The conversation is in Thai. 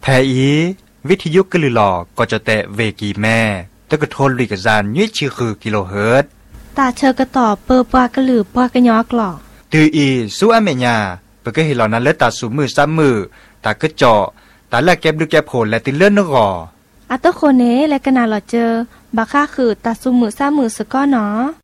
แทอีวิทยุกลือหลอก็จะแตะเวกีแม่ตะกะทนลิกจานยุ้ยชื่อคือกิโลเฮิรตซ์ตาเชอกระต่อเปอปากระหลือปากระยอกหลอตืออีสู้อเมญาเปก็เห็นเหล่านั้นเลือดตาสูมือซ้ำมือตากระเจาะตาแลกแก็บดูแก็บโผล่และติเลื่อนนกออัตโคเนและกนาหลอเจอบักค่าคือตาสูมือซ้ำมือสก้อเนาะ